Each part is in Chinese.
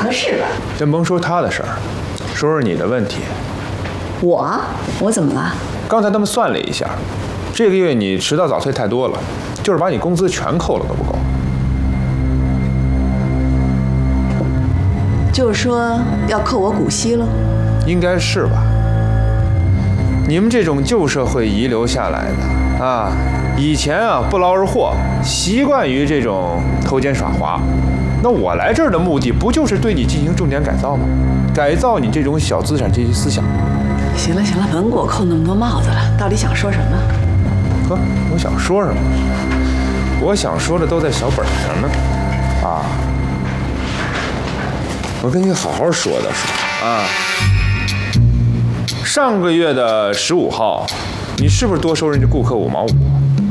合适吧？ 先甭说他的事儿，说说你的问题。 我怎么了？ 刚才他们算了一下，这个月你迟到早退太多了，就是把你工资全扣了都不够。 就是说要扣我股息了？ 应该是吧？你们这种旧社会遗留下来的啊，以前啊不劳而获，习惯于这种偷奸耍滑。那我来这儿的目的不就是对你进行重点改造吗？改造你这种小资产阶级思想。 行了，甭给我扣那么多帽子了，到底想说什么？ 呵，我想说什么？我想说的都在小本上呢。啊，我跟你好好说的说啊。上个月的15号，你是不是多收人家顾客5毛5？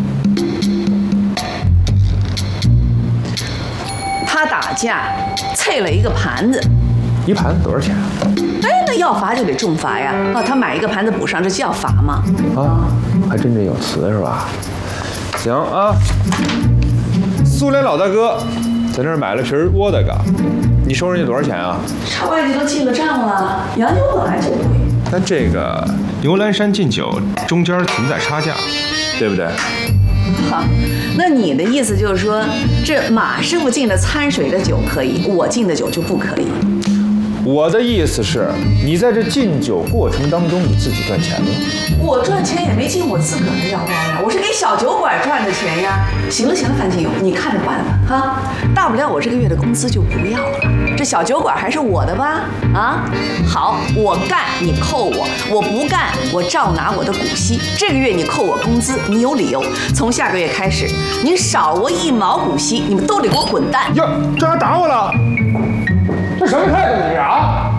他打架碎了一个盘子， 一盘子多少钱啊？ 哎，那要罚就得重罚呀！他买一个盘子补上，这叫罚吗？ 啊，还真这有词是吧？行啊，苏联老大哥在那儿买了瓶沃德嘎，你收人家多少钱啊？ 这外地都记了账了，洋酒本来就贵。 但这个牛栏山禁酒中间存在差价，对不对？ 好，那你的意思就是说，这马师傅进的掺水的酒可以，我进的酒就不可以？ 我的意思是，你在这禁酒过程当中，你自己赚钱了。 我赚钱也没进我自个儿的腰包呀，我是给小酒馆赚的钱呀。行了，范金勇，你看着办吧，哈，大不了我这个月的工资就不要了，这小酒馆还是我的吧？啊，好，我干你扣我，我不干我照拿我的股息。这个月你扣我工资，你有理由。从下个月开始，您少我1毛股息，你们都得给我滚蛋！ 呀，这还打我了？这什么态度你啊？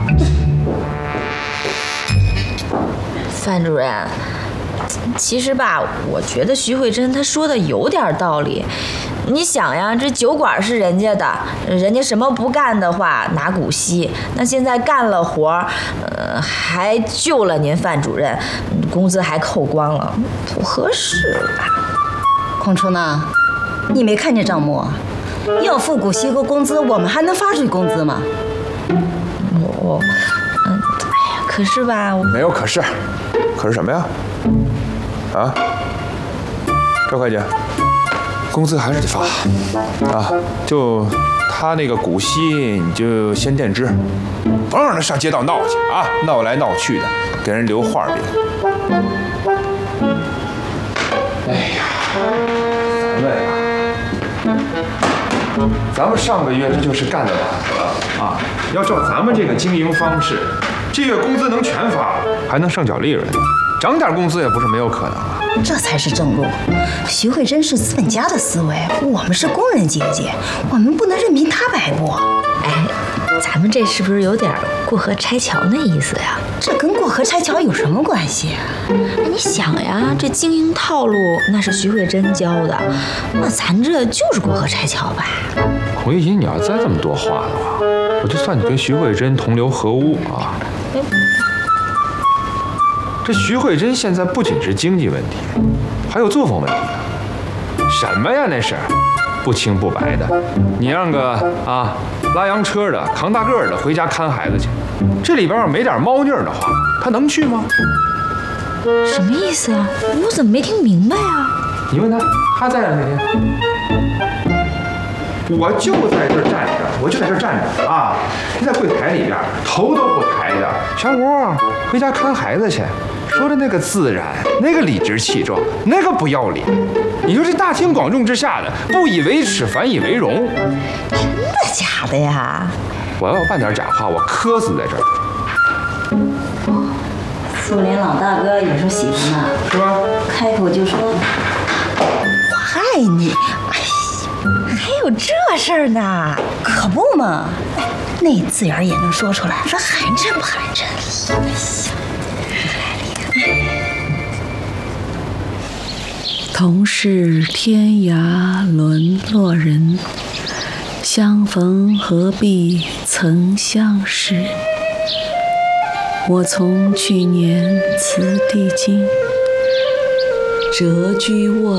范主任，其实吧，我觉得徐慧珍她说的有点道理。你想呀，这酒馆是人家的，人家什么不干的话拿股息，那现在干了活，还救了您范主任，工资还扣光了，不合适吧？ 孔春呢？你没看见账目啊？要付股息和工资，我们还能发出去工资吗？ 哎呀，可是吧， 没有可是，可是什么呀？啊，赵会计，工资还是得发啊！就他那个股息，你就先垫支，甭让他上街道闹去啊！闹来闹去的，给人留话柄。哎呀，咱们上个月这就是干得晚了啊！要照咱们这个经营方式，这月工资能全发，还能上缴利润，涨点工资也不是没有可能啊。 这才是正路。徐慧珍是资本家的思维，我们是工人阶级，我们不能任凭他摆布。 哎，咱们这是不是有点过河拆桥那意思呀？ 这跟过河拆桥有什么关系啊？ 你想呀，这经营套路那是徐慧珍教的，那咱这就是过河拆桥吧？ 孔玉琴，你要再这么多话的话，我就算你跟徐慧珍同流合污啊！这徐慧珍现在不仅是经济问题，还有作风问题。什么呀？那是不清不白的。你让个啊拉洋车的、扛大个的回家看孩子去，这里边要没点猫腻的话，他能去吗？ 什么意思啊？我怎么没听明白啊？ 你问他，他在那天。我就在这儿站着，我就在这儿站着啊！你在柜台里边头都不抬的，小吴回家看孩子去，说的那个自然，那个理直气壮，那个不要脸。你说这大庭广众之下的，不以为耻，反以为荣。 真的假的呀？ 我要办点假话，我磕死在这儿。 苏联老大哥也是喜欢的， 是吧？ 开口就说我爱你。 还有这事儿呢？ 可不嘛，那字眼也能说出来，说寒碜不寒碜？哎呀， 同是天涯沦落人，相逢何必曾相识。我从去年此地经，谪居卧